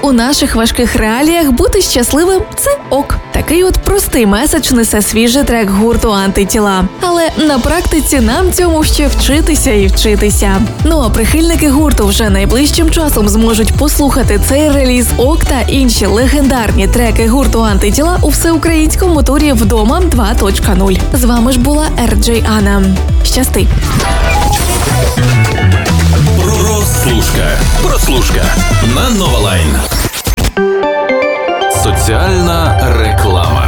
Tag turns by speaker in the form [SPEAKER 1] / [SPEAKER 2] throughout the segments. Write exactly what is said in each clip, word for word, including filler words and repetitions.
[SPEAKER 1] у наших важких реаліях бути щасливим – це ок. Такий от простий меседж несе свіжий трек гурту «Антитіла». Але на практиці нам цьому ще вчитися і вчитися. Ну а прихильники гурту вже найближчим часом зможуть послухати цей реліз ок та інші легендарні треки гурту «Антитіла» у всеукраїнському турі «Вдома два точка нуль». З вами ж була ер джей Анна. Щасти!
[SPEAKER 2] Прослушка. Прослушка на Новолайн. Соціальна реклама.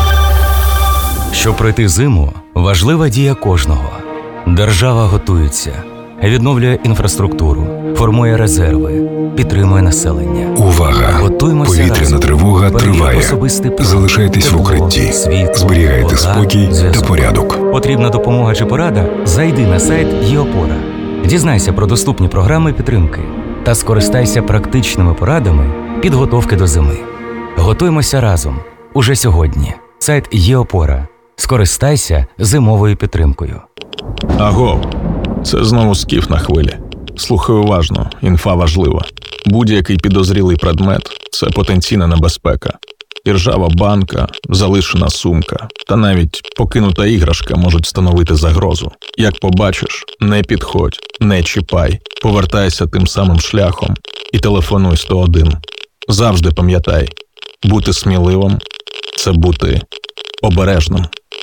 [SPEAKER 3] Щоб пройти зиму, важлива дія кожного. Держава готується, відновлює інфраструктуру, формує резерви, підтримує населення.
[SPEAKER 4] Увага!
[SPEAKER 3] Готуємося
[SPEAKER 4] Повітряна
[SPEAKER 3] разом.
[SPEAKER 4] тривога триває.
[SPEAKER 3] Особистий план.
[SPEAKER 4] Залишайтесь в укритті.
[SPEAKER 3] Світло,
[SPEAKER 4] Зберігайте
[SPEAKER 3] вода,
[SPEAKER 4] спокій
[SPEAKER 3] зв'язок.
[SPEAKER 4] та порядок.
[SPEAKER 3] Потрібна допомога чи порада? Зайди на сайт ЄОПОРА. Дізнайся про доступні програми підтримки та скористайся практичними порадами підготовки до зими. Готуємося разом. Уже сьогодні. Сайт ЄОПОРА. Скористайся зимовою підтримкою.
[SPEAKER 5] Агов, це знову скіф на хвилі. Слухай уважно, інфа важлива. Будь-який підозрілий предмет – це потенційна небезпека. Іржава банка, залишена сумка та навіть покинута іграшка можуть становити загрозу. Як побачиш, не підходь, не чіпай, повертайся тим самим шляхом і телефонуй сто один. Завжди пам'ятай, бути сміливим – це бути обережним.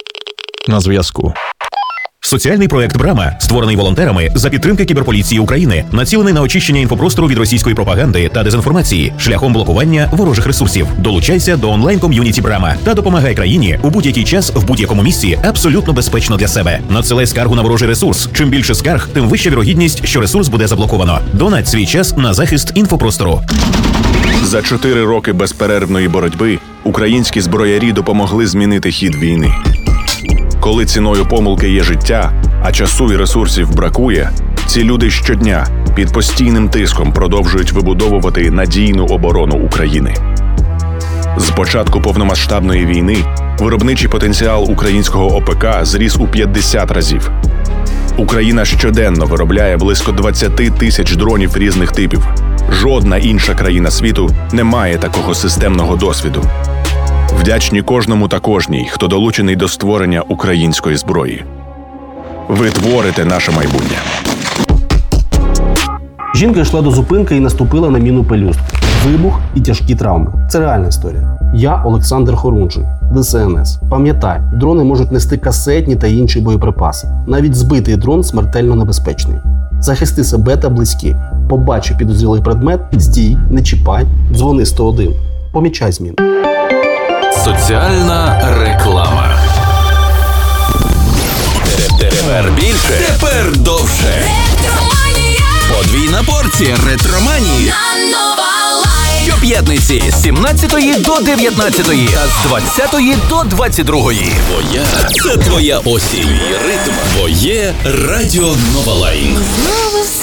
[SPEAKER 5] На зв'язку.
[SPEAKER 6] Соціальний проект «Брама», створений волонтерами за підтримки Кіберполіції України, націлений на очищення інфопростору від російської пропаганди та дезінформації шляхом блокування ворожих ресурсів. Долучайся до онлайн-ком'юніті «Брама» та допомагай країні у будь-який час, в будь-якому місці, абсолютно безпечно для себе. Надсилай скаргу на ворожий ресурс. Чим більше скарг, тим вища вірогідність, що ресурс буде заблоковано. Донать свій час на захист інфопростору.
[SPEAKER 7] За чотири роки безперервної боротьби українські зброярі допомогли змінити хід війни. Коли ціною помилки є життя, а часу і ресурсів бракує, ці люди щодня під постійним тиском продовжують вибудовувати надійну оборону України. З початку повномасштабної війни виробничий потенціал українського ОПК зріс у п'ятдесят разів. Україна щоденно виробляє близько двадцять тисяч дронів різних типів. Жодна інша країна світу не має такого системного досвіду. Вдячні кожному та кожній, хто долучений до створення української зброї. Ви творите наше майбутнє.
[SPEAKER 8] Жінка йшла до зупинки і наступила на міну пелюстки. Вибух і тяжкі травми. Це реальна історія. Я Олександр Хорунжий, Де Ес Ен Ес. Пам'ятай, дрони можуть нести касетні та інші боєприпаси. Навіть збитий дрон смертельно небезпечний. Захисти себе та близьких. Побачив підозрілий предмет, стій, не чіпай, дзвони сто один. Помічай зміни.
[SPEAKER 2] Соціальна реклама. Тепер більше. Тепер довше. Подвійна порція ретроманії. Щоп'ятниці з сімнадцятої до дев'ятнадцятої та з двадцятої до двадцять другої. Твоя – це твоя осінь. Ритм. Твоє радіо Новолайн.
[SPEAKER 9] Знову